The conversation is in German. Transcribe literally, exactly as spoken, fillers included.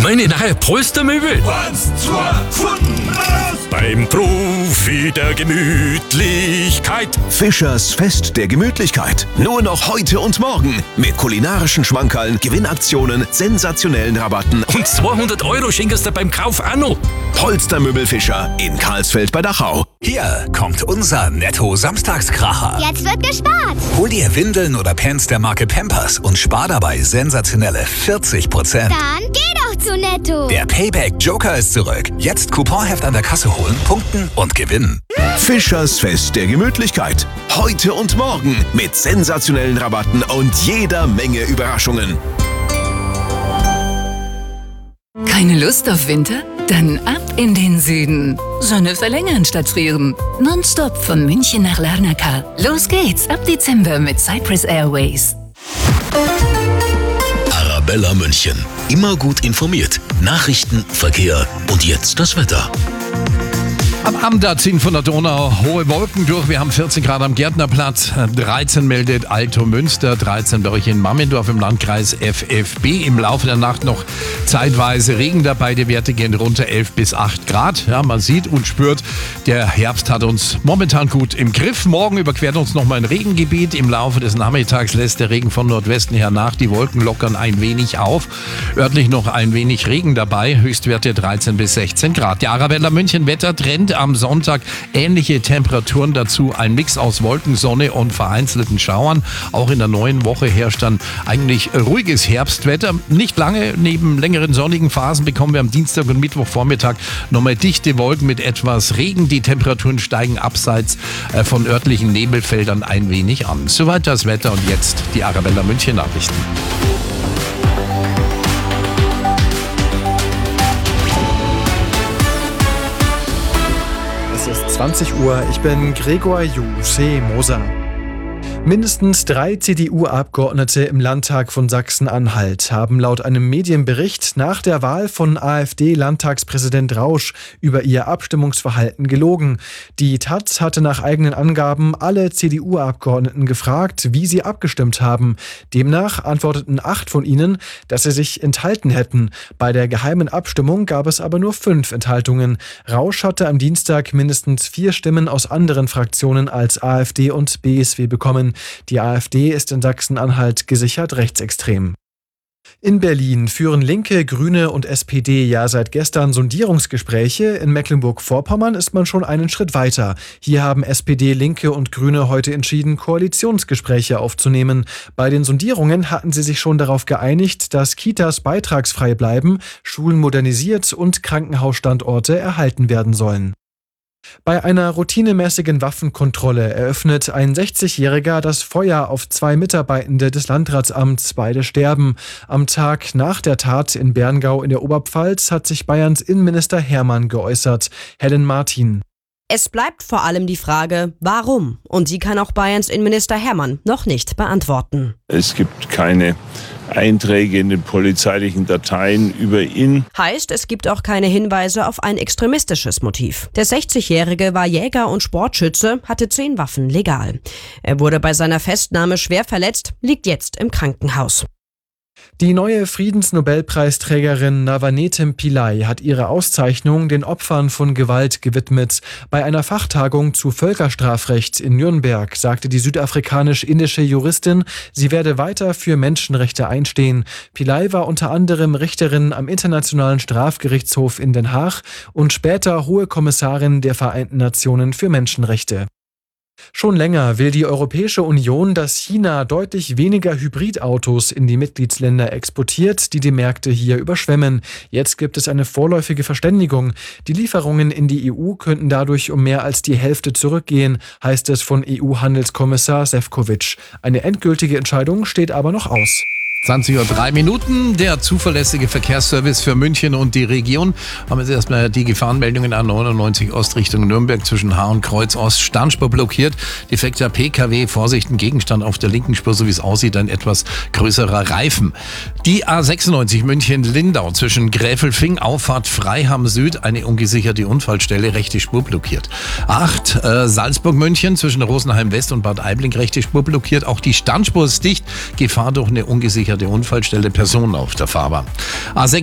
Meine neue Polstermöbel. Eins, zwei, gefunden, raus! Beim Profi der Gemütlichkeit. Fischers Fest der Gemütlichkeit. Nur noch heute und morgen. Mit kulinarischen Schmankerln, Gewinnaktionen, sensationellen Rabatten. Und zweihundert Euro schenkst du beim Kauf auch noch. Polstermöbel Fischer in Karlsfeld bei Dachau. Hier kommt unser Netto-Samstagskracher. Jetzt wird gespart. Hol dir Windeln oder Pants der Marke Pampers und spar dabei sensationelle vierzig Prozent. Dann geh doch zu Netto. Der Payback-Joker ist zurück. Jetzt Couponheft an der Kasse holen, punkten und gewinnen. Fischers Fest der Gemütlichkeit. Heute und morgen mit sensationellen Rabatten und jeder Menge Überraschungen. Keine Lust auf Winter? Dann ab in den Süden. Sonne verlängern statt frieren. Nonstop von München nach Larnaca. Los geht's ab Dezember mit Cyprus Airways. Arabella München. Immer gut informiert. Nachrichten, Verkehr und jetzt das Wetter. Am Abend da ziehen von der Donau hohe Wolken durch. Wir haben vierzehn Grad am Gärtnerplatz, dreizehn meldet Alto Münster, dreizehn bei euch in Mammendorf im Landkreis F F B. Im Laufe der Nacht noch zeitweise Regen dabei. Die Werte gehen runter elf bis acht Grad. Ja, man sieht und spürt, der Herbst hat uns momentan gut im Griff. Morgen überquert uns nochmal ein Regengebiet. Im Laufe des Nachmittags lässt der Regen von Nordwesten her nach. Die Wolken lockern ein wenig auf. Örtlich noch ein wenig Regen dabei. Höchstwerte dreizehn bis sechzehn Grad. Die Arabella München Wettertrend am Sonntag ähnliche Temperaturen, dazu ein Mix aus Wolken, Sonne und vereinzelten Schauern. Auch in der neuen Woche herrscht dann eigentlich ruhiges Herbstwetter. Nicht lange, neben längeren sonnigen Phasen bekommen wir am Dienstag und Mittwochvormittag nochmal dichte Wolken mit etwas Regen. Die Temperaturen steigen abseits von örtlichen Nebelfeldern ein wenig an. Soweit das Wetter und jetzt die Arabella München Nachrichten. Es ist zwanzig Uhr, ich bin Gregor Juseh-Moser. Mindestens drei C D U-Abgeordnete im Landtag von Sachsen-Anhalt haben laut einem Medienbericht nach der Wahl von AfD-Landtagspräsident Rausch über ihr Abstimmungsverhalten gelogen. Die Taz hatte nach eigenen Angaben alle C D U-Abgeordneten gefragt, wie sie abgestimmt haben. Demnach antworteten acht von ihnen, dass sie sich enthalten hätten. Bei der geheimen Abstimmung gab es aber nur fünf Enthaltungen. Rausch hatte am Dienstag mindestens vier Stimmen aus anderen Fraktionen als AfD und B S W bekommen. Die AfD ist in Sachsen-Anhalt gesichert rechtsextrem. In Berlin führen Linke, Grüne und S P D ja seit gestern Sondierungsgespräche. In Mecklenburg-Vorpommern ist man schon einen Schritt weiter. Hier haben S P D, Linke und Grüne heute entschieden, Koalitionsgespräche aufzunehmen. Bei den Sondierungen hatten sie sich schon darauf geeinigt, dass Kitas beitragsfrei bleiben, Schulen modernisiert und Krankenhausstandorte erhalten werden sollen. Bei einer routinemäßigen Waffenkontrolle eröffnet ein sechzigjähriger das Feuer auf zwei Mitarbeitende des Landratsamts. Beide sterben. Am Tag nach der Tat in Berngau in der Oberpfalz hat sich Bayerns Innenminister Hermann geäußert. Helen Martin. Es bleibt vor allem die Frage, warum? Und die kann auch Bayerns Innenminister Hermann noch nicht beantworten. Es gibt keine Einträge in den polizeilichen Dateien über ihn. Heißt, es gibt auch keine Hinweise auf ein extremistisches Motiv. Der sechzigjährige war Jäger und Sportschütze, hatte zehn Waffen legal. Er wurde bei seiner Festnahme schwer verletzt, liegt jetzt im Krankenhaus. Die neue Friedensnobelpreisträgerin Navanetem Pillai hat ihre Auszeichnung den Opfern von Gewalt gewidmet. Bei einer Fachtagung zu Völkerstrafrecht in Nürnberg sagte die südafrikanisch-indische Juristin, sie werde weiter für Menschenrechte einstehen. Pillai war unter anderem Richterin am Internationalen Strafgerichtshof in Den Haag und später Hohe Kommissarin der Vereinten Nationen für Menschenrechte. Schon länger will die Europäische Union, dass China deutlich weniger Hybridautos in die Mitgliedsländer exportiert, die die Märkte hier überschwemmen. Jetzt gibt es eine vorläufige Verständigung. Die Lieferungen in die E U könnten dadurch um mehr als die Hälfte zurückgehen, heißt es von E U-Handelskommissar Šefčovič. Eine endgültige Entscheidung steht aber noch aus. zwanzig Uhr drei Minuten, der zuverlässige Verkehrsservice für München und die Region. Haben jetzt erstmal die Gefahrenmeldungen A neunundneunzig Ost Richtung Nürnberg zwischen Hahn-Kreuz Ost. Standspur blockiert, defekter P K W, Vorsicht, ein Gegenstand auf der linken Spur, so wie es aussieht, ein etwas größerer Reifen. Die A sechsundneunzig München-Lindau zwischen Gräfelfing, Auffahrt Freiham Süd, eine ungesicherte Unfallstelle, rechte Spur blockiert. acht äh, Salzburg-München zwischen Rosenheim West und Bad Aibling, rechte Spur blockiert. Auch die Standspur ist dicht, Gefahr durch eine ungesicherte Unfallstelle, Personen auf der Fahrbahn. A sechs